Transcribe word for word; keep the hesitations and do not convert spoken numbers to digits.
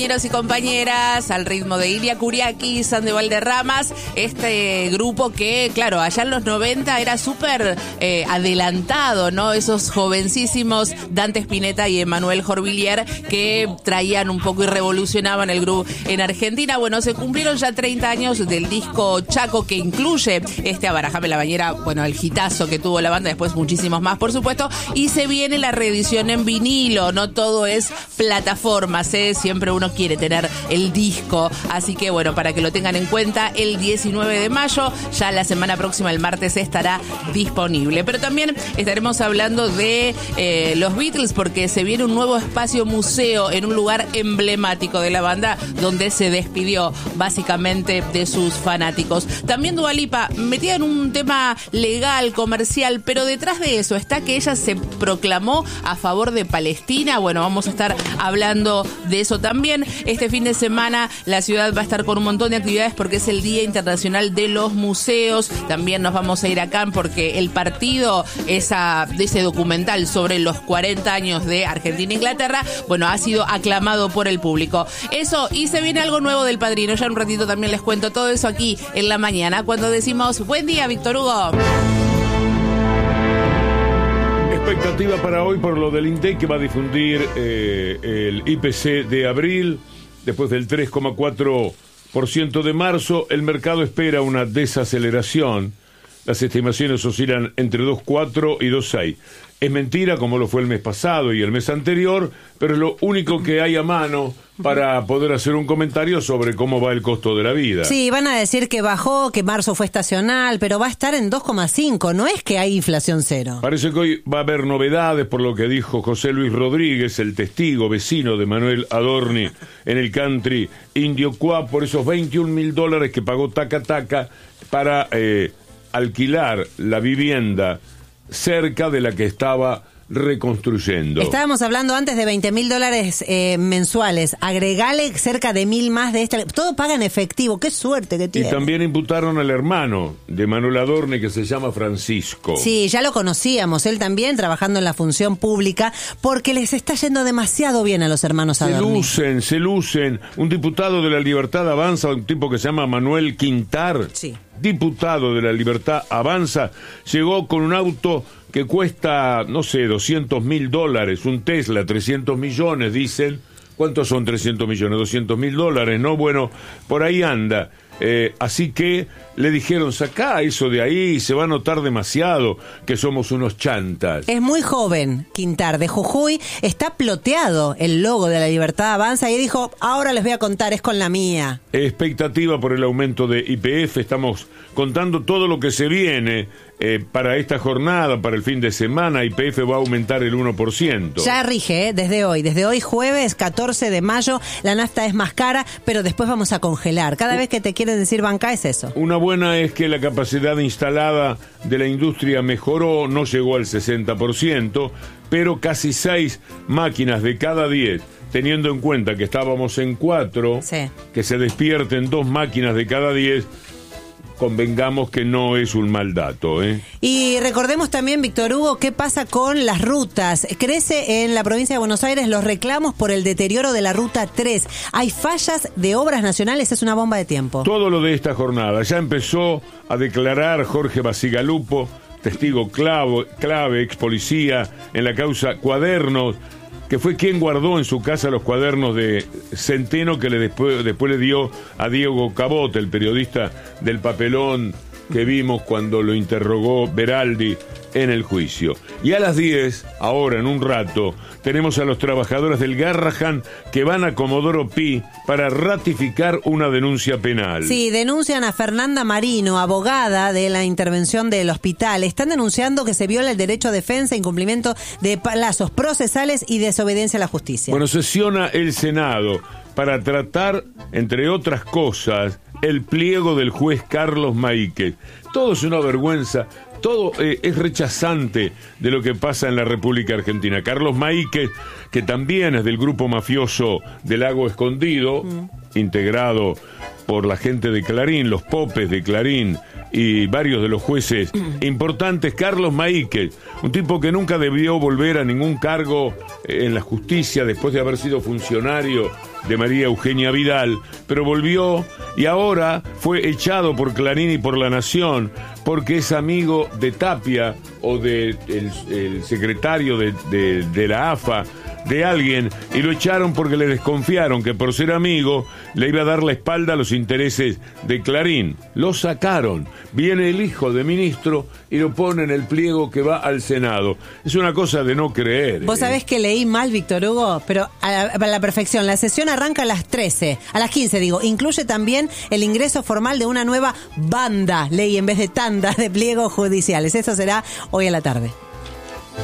Compañeros y compañeras, al ritmo de Ilia Kuriaki, Sande Valderramas, este grupo que, claro, allá en los noventa era súper eh, adelantado, ¿no? Esos jovencísimos Dante Spinetta y Emanuel Jorvillier que traían un poco y revolucionaban el grupo en Argentina. Bueno, se cumplieron ya treinta años del disco Chaco, que incluye este Abarajame la Bañera, bueno, el hitazo que tuvo la banda, después muchísimos más, por supuesto, y se viene la reedición en vinilo, no todo es plataformas, ¿eh? Siempre uno quiere tener el disco, así que bueno, para que lo tengan en cuenta, el diecinueve de mayo, ya la semana próxima, el martes, estará disponible. Pero también estaremos hablando de eh, los Beatles, porque se viene un nuevo espacio museo en un lugar emblemático de la banda, donde se despidió básicamente de sus fanáticos. También Dua Lipa, metida en un tema legal, comercial, pero detrás de eso está que ella se proclamó a favor de Palestina. Bueno, vamos a estar hablando de eso también. Este fin de semana la ciudad va a estar con un montón de actividades porque es el Día Internacional de los Museos. También nos vamos a ir acá porque el partido esa, de ese documental sobre los cuarenta años de Argentina e Inglaterra, bueno, ha sido aclamado por el público. Eso, y se viene algo nuevo del Padrino. Ya en un ratito también les cuento todo eso aquí en la mañana, cuando decimos buen día, Víctor Hugo. Expectativa para hoy por lo del INDEC, que va a difundir eh, el I P C de abril. Después del tres coma cuatro por ciento de marzo, el mercado espera una desaceleración. Las estimaciones oscilan entre dos coma cuatro y dos coma seis. Es mentira, como lo fue el mes pasado y el mes anterior, pero es lo único que hay a mano para poder hacer un comentario sobre cómo va el costo de la vida. Sí, van a decir que bajó, que marzo fue estacional, pero va a estar en dos coma cinco, no es que hay inflación cero. Parece que hoy va a haber novedades, por lo que dijo José Luis Rodríguez, el testigo vecino de Manuel Adorni en el country Indio Cuá, por esos veintiún mil dólares que pagó Taca Taca para eh, alquilar la vivienda cerca de la que estaba reconstruyendo. Estábamos hablando antes de veinte mil dólares eh, mensuales. Agregale cerca de mil más de este. Todo paga en efectivo. Qué suerte que tiene. Y también imputaron al hermano de Manuel Adorni, que se llama Francisco. Sí, ya lo conocíamos. Él también trabajando en la función pública, porque les está yendo demasiado bien a los hermanos Adorni. Se lucen, se lucen. Un diputado de La Libertad Avanza, un tipo que se llama Manuel Quintar. Sí. Diputado de La Libertad Avanza, llegó con un auto que cuesta, no sé, doscientos mil dólares, un Tesla, trescientos millones, dicen. ¿Cuántos son trescientos millones? doscientos mil dólares, ¿no? Bueno, por ahí anda. Eh, así que le dijeron, sacá eso de ahí, se va a notar demasiado que somos unos chantas. Es muy joven, Quintar, de Jujuy, está ploteado el logo de La Libertad Avanza y dijo, ahora les voy a contar, es con la mía. Expectativa por el aumento de I P F, estamos contando todo lo que se viene eh, para esta jornada, para el fin de semana. I P F va a aumentar el uno por ciento. Ya rige, ¿eh? Desde hoy, desde hoy jueves catorce de mayo, la nafta es más cara, pero después vamos a congelar. Cada vez que te quieren decir banca es eso. Una buena es que la capacidad instalada de la industria mejoró, no llegó al sesenta por ciento, pero casi seis máquinas de cada diez, teniendo en cuenta que estábamos en cuatro, sí, que se despierten dos máquinas de cada diez, convengamos que no es un mal dato, ¿eh? Y recordemos también, Víctor Hugo, qué pasa con las rutas. Crece en la provincia de Buenos Aires los reclamos por el deterioro de la Ruta tres. Hay fallas de obras nacionales, es una bomba de tiempo. Todo lo de esta jornada. Ya empezó a declarar Jorge Basigalupo, testigo clave, clave, ex policía en la causa Cuadernos, que fue quien guardó en su casa los cuadernos de Centeno, que le después, después le dio a Diego Cabot, el periodista del papelón que vimos cuando lo interrogó Beraldi en el juicio. Y a las diez, ahora en un rato, tenemos a los trabajadores del Garrahan que van a Comodoro Pi para ratificar una denuncia penal. Sí, denuncian a Fernanda Marino, abogada de la intervención del hospital. Están denunciando que se viola el derecho a defensa, incumplimiento de plazos procesales y desobediencia a la justicia. Bueno, sesiona el Senado para tratar, entre otras cosas, el pliego del juez Carlos Maíquez. Todo es una vergüenza. Todo eh, es rechazante de lo que pasa en la República Argentina. Carlos Maíquez, que también es del grupo mafioso del Lago Escondido, mm. integrado por la gente de Clarín, los popes de Clarín y varios de los jueces importantes. Carlos Maíquez, un tipo que nunca debió volver a ningún cargo en la justicia después de haber sido funcionario de María Eugenia Vidal, pero volvió y ahora fue echado por Clarín y por La Nación porque es amigo de Tapia o de el, el secretario de, de, de la A F A, de alguien, y lo echaron porque le desconfiaron que por ser amigo le iba a dar la espalda a los intereses de Clarín. Lo sacaron. Viene el hijo de ministro y lo pone en el pliego que va al Senado. Es una cosa de no creer. Vos ¿eh? sabés que leí mal, Víctor Hugo, pero a la, a la perfección. La sesión arranca a las trece, a las quince digo. Incluye también el ingreso formal de una nueva banda, ley en vez de tanda de pliegos judiciales. Eso será hoy a la tarde.